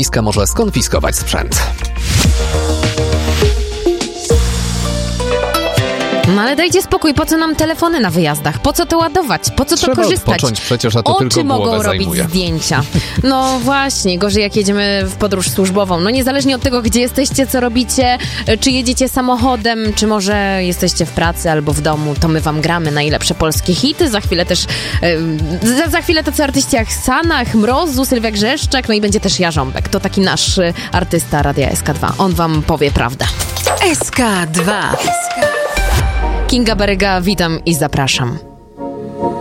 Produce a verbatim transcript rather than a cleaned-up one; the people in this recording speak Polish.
lotniska może skonfiskować sprzęt. No ale dajcie spokój, po co nam telefony na wyjazdach? Po co to ładować? Po co Trzeba to korzystać? odpocząć przecież, a to Oczy tylko mogą głowę robić zajmuje. zdjęcia. No właśnie, gorzej jak jedziemy w podróż służbową. No niezależnie od tego, gdzie jesteście, co robicie, czy jedziecie samochodem, czy może jesteście w pracy albo w domu, to my wam gramy najlepsze polskie hity. Za chwilę też, yy, za, za chwilę tacy artyści jak Sanach, Mrozu, Sylwia Grzeszczak, no i będzie też Jarząbek. To taki nasz y, artysta Radia S K dwa. On wam powie prawdę. S K dwa. Kinga Baryga, witam i zapraszam.